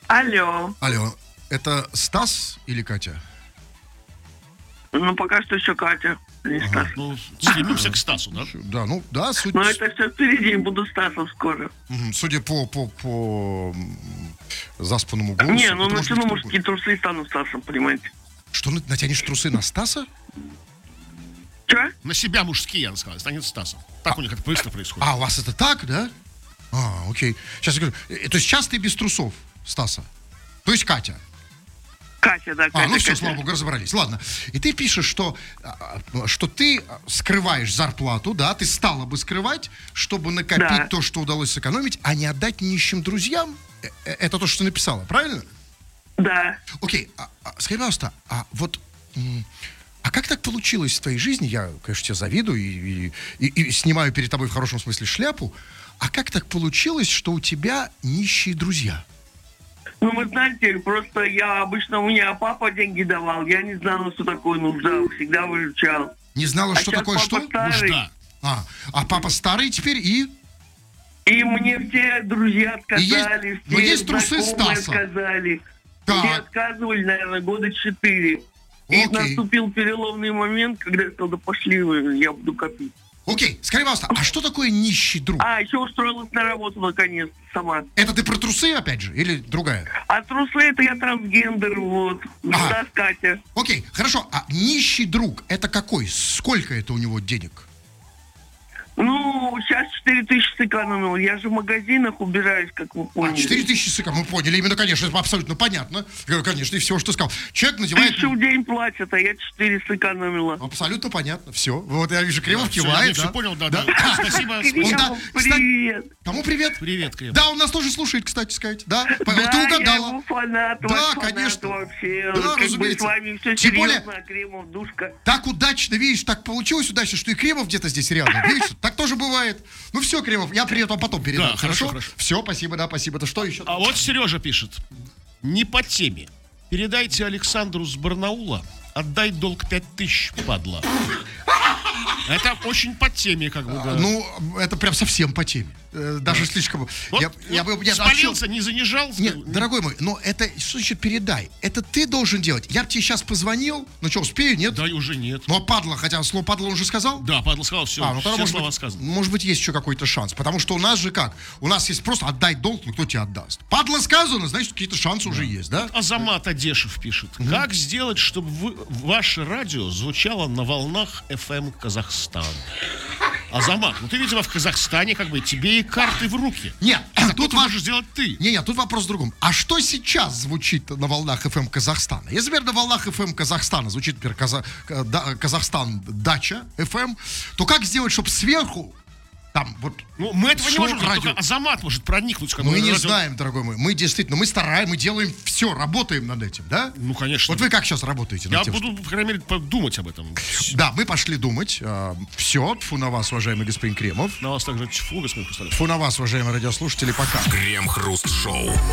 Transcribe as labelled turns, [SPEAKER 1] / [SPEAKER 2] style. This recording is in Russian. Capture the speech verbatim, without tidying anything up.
[SPEAKER 1] Алло.
[SPEAKER 2] Алло, это Стас или Катя?
[SPEAKER 1] Ну, пока что еще Катя, не
[SPEAKER 2] Ага.
[SPEAKER 1] Стас.
[SPEAKER 3] Ну, стремимся к Стасу, да?
[SPEAKER 2] Да, ну, да, суть...
[SPEAKER 1] Но это все впереди, буду Стасом скоро.
[SPEAKER 2] Мгм, судя по, по, по м, заспанному голосу...
[SPEAKER 1] Не, ну
[SPEAKER 2] это может
[SPEAKER 1] натяну
[SPEAKER 2] быть
[SPEAKER 1] мужские
[SPEAKER 2] другой.
[SPEAKER 1] трусы и стану Стасом, понимаете?
[SPEAKER 2] Что, на- натянешь трусы на Стаса?
[SPEAKER 1] Че?
[SPEAKER 3] На себя мужские, я сказал, станет Стасом. Так у них это быстро происходит.
[SPEAKER 2] А, у вас это так, да? А, окей. Сейчас я говорю, э, то есть сейчас ты без трусов, Стаса? То есть Катя?
[SPEAKER 1] Катя, да, Катя.
[SPEAKER 2] А, ну все,
[SPEAKER 1] Катя.
[SPEAKER 2] слава богу, разобрались. Ладно. И ты пишешь, что, а, а, что ты скрываешь зарплату, да, ты стала бы скрывать, чтобы накопить
[SPEAKER 1] Да.
[SPEAKER 2] то, что удалось сэкономить, а не отдать нищим друзьям. Э, э, Это то, что ты написала, правильно?
[SPEAKER 1] Да.
[SPEAKER 2] Окей, а, а, скажи, пожалуйста, а вот... м, А как так получилось в твоей жизни? Я, конечно, тебе завидую и, и- и- и снимаю перед тобой в хорошем смысле шляпу. А как так получилось, что у тебя нищие друзья?
[SPEAKER 1] Ну, вы знаете, просто я обычно, у меня папа деньги давал, я не знала, что такое нужда, всегда выручал.
[SPEAKER 2] Не знала,
[SPEAKER 1] А
[SPEAKER 2] что
[SPEAKER 1] щас
[SPEAKER 2] такое
[SPEAKER 1] папа
[SPEAKER 2] что?
[SPEAKER 1] старый.
[SPEAKER 3] Нужда.
[SPEAKER 2] А, а папа старый теперь и...
[SPEAKER 1] И мне все друзья отказали,
[SPEAKER 2] И есть- но
[SPEAKER 1] все
[SPEAKER 2] есть трусы
[SPEAKER 1] знакомые
[SPEAKER 2] Стаса.
[SPEAKER 1] отказали.
[SPEAKER 2] Так.
[SPEAKER 1] Все отказывали, наверное, года четыре. И
[SPEAKER 2] Окей.
[SPEAKER 1] наступил переломный момент, когда я сказал, да пошли вы, я буду копить.
[SPEAKER 2] Окей, скажи, пожалуйста, а что такое нищий друг?
[SPEAKER 1] А, еще устроилась на работу наконец сама.
[SPEAKER 2] Это ты про трусы, опять же, или другая?
[SPEAKER 1] А трусы это я трансгендер, вот.
[SPEAKER 2] Ага.
[SPEAKER 1] Да, Катя.
[SPEAKER 2] Окей, хорошо, а нищий друг, это какой? Сколько это у него денег?
[SPEAKER 1] Ну, сейчас четыре тысячи сэкономил. Я же в магазинах убираюсь, как вы
[SPEAKER 2] А,
[SPEAKER 1] поняли.
[SPEAKER 2] четыре тысячи сыка, мы поняли, именно, конечно, это абсолютно понятно. Э, Конечно, и все, что сказал. Человек надевает...
[SPEAKER 1] Тысячу в день платят, а я четыре сэкономила.
[SPEAKER 2] Абсолютно понятно, все. Вот я вижу, Кремов
[SPEAKER 3] Всё,
[SPEAKER 2] кивает,
[SPEAKER 3] я
[SPEAKER 2] да?
[SPEAKER 3] все понял, да, да. Спасибо.
[SPEAKER 1] Кремов,
[SPEAKER 2] Он, да, кстати-
[SPEAKER 1] привет.
[SPEAKER 2] Кому привет?
[SPEAKER 3] Привет, Крем.
[SPEAKER 2] Да, он нас тоже слушает, кстати сказать. Да, По-
[SPEAKER 1] Да,
[SPEAKER 2] ты
[SPEAKER 1] я
[SPEAKER 2] угадала.
[SPEAKER 1] его фанат,
[SPEAKER 2] Да,
[SPEAKER 1] ваш фанат
[SPEAKER 2] конечно.
[SPEAKER 1] вообще.
[SPEAKER 2] Да,
[SPEAKER 1] Как бы
[SPEAKER 2] разумеется.
[SPEAKER 1] с вами все
[SPEAKER 2] Тем более-
[SPEAKER 1] серьезно, а Кремов душка.
[SPEAKER 2] Так удачно, видишь, так получилось удачно, что и Кремов где-то здесь рядом. Видишь, так тоже бывает. Ну все, Кремов, я привет вам потом передам.
[SPEAKER 3] Да, хорошо, хорошо.
[SPEAKER 2] Все, спасибо, да, спасибо. Это что еще?
[SPEAKER 3] А вот Сережа пишет. Не по теме. Передайте Александру с Барнаула. Отдай долг пять тысяч, падла. Это очень по теме, как бы, да.
[SPEAKER 2] Ну, это прям совсем по теме. Э, Даже слишком...
[SPEAKER 3] Вот,
[SPEAKER 2] я,
[SPEAKER 3] вот
[SPEAKER 2] я бы... я
[SPEAKER 3] спалился, не занижал.
[SPEAKER 2] Нет, дорогой мой, но это что значит передай? Это ты должен делать. Я бы тебе сейчас позвонил, ну что, успею, нет?
[SPEAKER 3] Да, и уже нет.
[SPEAKER 2] Ну, а падла, хотя слово падла он уже сказал?
[SPEAKER 3] Да, падла сказал, все,
[SPEAKER 2] А, ну тогда,
[SPEAKER 3] все
[SPEAKER 2] может
[SPEAKER 3] слова
[SPEAKER 2] быть,
[SPEAKER 3] сказаны.
[SPEAKER 2] может быть, есть еще какой-то шанс. Потому что у нас же как? У нас есть просто отдай долг, ну кто тебе отдаст? Падла сказано, значит, какие-то шансы уже есть, да?
[SPEAKER 3] Азамат Адешев пишет. Как сделать, чтобы вы- ваше радио звучало на волнах эф эм Казахстан? Азамат, ну ты, видимо, в Казахстане, как бы, тебе и карты в руки.
[SPEAKER 2] Нет,
[SPEAKER 3] Тут
[SPEAKER 2] тут
[SPEAKER 3] можешь
[SPEAKER 2] важно...
[SPEAKER 3] сделать ты.
[SPEAKER 2] Не, нет, тут вопрос в другом. А что сейчас звучит на волнах эф эм Казахстана? Если, например, на волнах эф эм Казахстана звучит, например, Каза- Ка- да- Казахстан Дача эф эм, то как сделать, чтобы сверху там вот...
[SPEAKER 3] Ну, мы этого не
[SPEAKER 2] шло
[SPEAKER 3] можем сделать,
[SPEAKER 2] радио?
[SPEAKER 3] только Азамат может проникнуть. как
[SPEAKER 2] Мы
[SPEAKER 3] бы,
[SPEAKER 2] не
[SPEAKER 3] радио.
[SPEAKER 2] знаем, дорогой мой. Мы действительно, мы стараем, мы делаем все, работаем над этим, да?
[SPEAKER 3] Ну, конечно.
[SPEAKER 2] Вот вы как сейчас работаете над
[SPEAKER 3] Я
[SPEAKER 2] тем, что-
[SPEAKER 3] буду, по крайней мере, подумать об этом.
[SPEAKER 2] Да, мы пошли думать. Все, тьфу на вас, уважаемый господин Кремов.
[SPEAKER 3] На вас также тьфу, господин Хрусталев.
[SPEAKER 2] Тьфу на вас, уважаемые радиослушатели, пока.
[SPEAKER 4] Крем-хруст-шоу.